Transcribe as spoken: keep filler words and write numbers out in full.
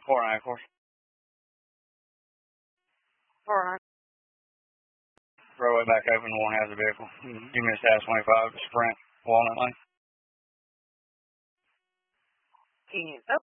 Four nine, of course. Four nine. Roadway back open, one has a vehicle. Mm-hmm. Give me a status twenty-five to Sprint, Walnut Lane. And, oh.